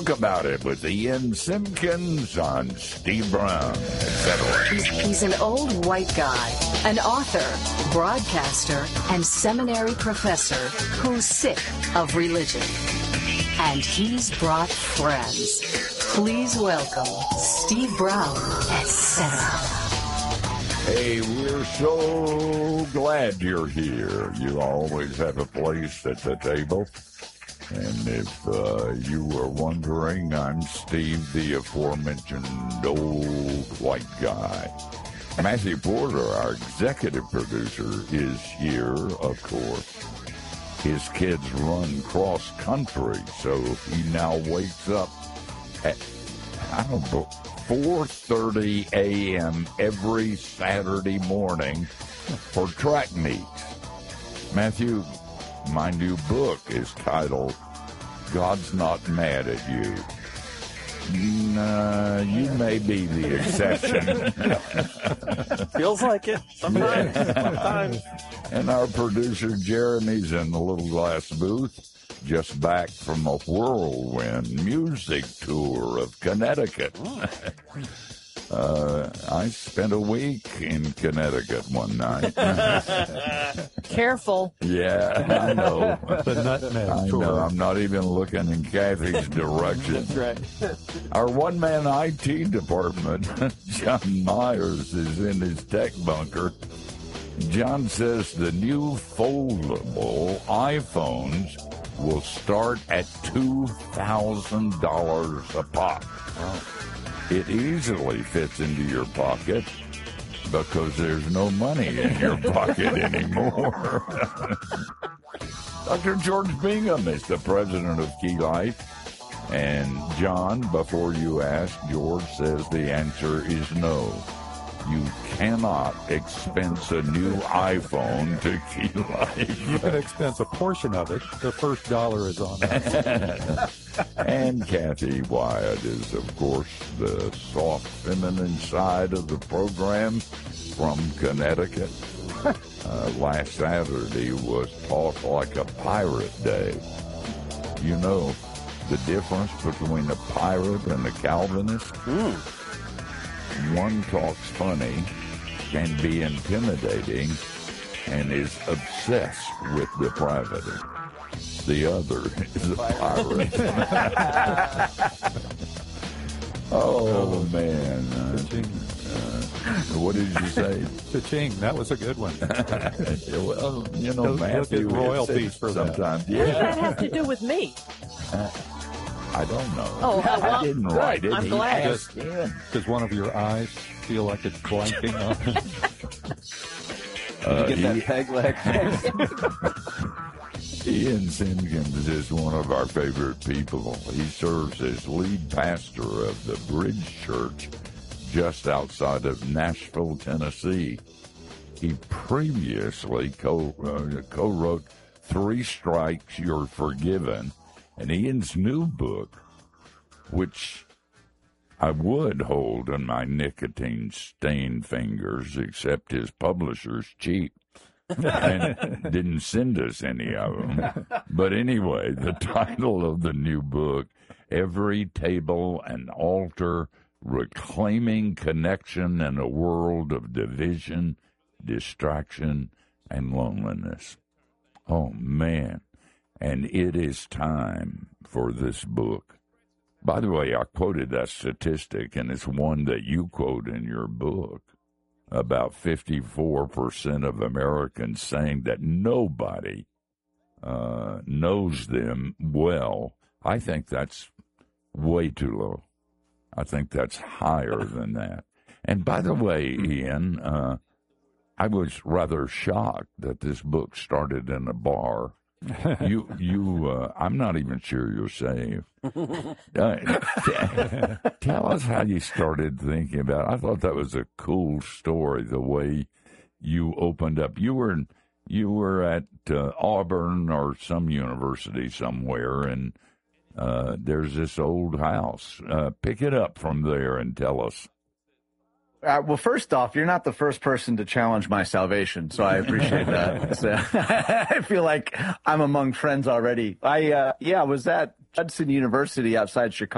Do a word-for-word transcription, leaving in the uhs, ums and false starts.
Talk About It with Ian Simpkins on Steve Brown, et cetera. He's, he's an old white guy, an author, broadcaster, and seminary professor who's sick of religion. And he's brought friends. Please welcome Steve Brown, et cetera. Hey, we're so glad you're here. You always have a place at the table. And if uh, you were wondering, I'm Steve, the aforementioned old white guy. Matthew Porter, our executive producer, is here, of course. His kids run cross country, so he now wakes up at, I don't know, four thirty a.m. every Saturday morning for track meets. Matthew, my new book is titled God's Not Mad at You. Nah, you may be the exception. Feels like it sometimes. sometimes. And our producer Jeremy's in the little glass booth, just back from a whirlwind music tour of Connecticut. Uh, I spent a week in Connecticut one night. Careful. Yeah, I know. The nutmeg I tour. know. I'm not even looking in Kathy's direction. That's right. Our one-man I T department, John Myers, is in his tech bunker. John says the new foldable iPhones will start at two thousand dollars a pop. Wow. It easily fits into your pocket because there's no money in your pocket anymore. Doctor George Bingham is the president of Key Life. And John, before you ask, George says the answer is no. You cannot expense a new iPhone to Key Life. You can expense a portion of it. The first dollar is on us. And Kathy Wyatt is, of course, the soft, feminine side of the program from Connecticut. Uh, last Saturday was Talk Like a Pirate Day. You know the difference between a pirate and a Calvinist? Mm. One talks funny, can be intimidating, and is obsessed with depravity. The other is a pirate. Oh, man. Uh, uh, what did you say? Cha-ching. That was a good one. Well, you know, They'll- they'll Matthew, get royalties it's- for that. sometimes. What does that Yeah, have to do with me? I don't know. Oh, I well, didn't good. write it. I'm He glad. asked him. Does one of your eyes feel like it's blanking on? Uh, Get that he- peg leg. Ian Simpkins is one of our favorite people. He serves as lead pastor of the Bridge Church just outside of Nashville, Tennessee. He previously co, uh, co-wrote Three Strikes, You're Forgiven, and Ian's new book, which I would hold in my nicotine-stained fingers, except his publisher's cheap and didn't send us any of them. But anyway, the title of the new book, Every Table and Altar, Reclaiming Connection in a World of Division, Distraction, and Loneliness. Oh, man. And it is time for this book. By the way, I quoted that statistic, and it's one that you quote in your book. About fifty-four percent of Americans saying that nobody uh, knows them well. I think that's way too low. I think that's higher than that. And by the way, Ian, uh, I was rather shocked that this book started in a bar. You, you. Uh, I'm not even sure you're saved. Uh, t- tell us how you started thinking about it. I thought that was a cool story. The way you opened up. You were you were at uh, Auburn or some university somewhere, and uh, there's this old house. Uh, pick it up from there and tell us. Uh, well, first off, you're not the first person to challenge my salvation, so I appreciate that. So, I feel like I'm among friends already. I, uh, yeah, I was at Hudson University outside Chicago.